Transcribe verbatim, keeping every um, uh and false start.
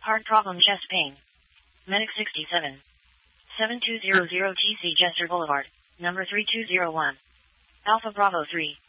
Heart problem, chest pain. Medic sixty-seven. seven two zero zero T C Jester Boulevard, number three two zero one. Alpha Bravo three.